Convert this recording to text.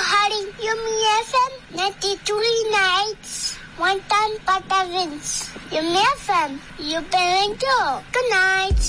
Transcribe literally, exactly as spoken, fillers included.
Hari, Yumi F M, ninety-three nights, one time province. Yumi F M, you better go. Good night.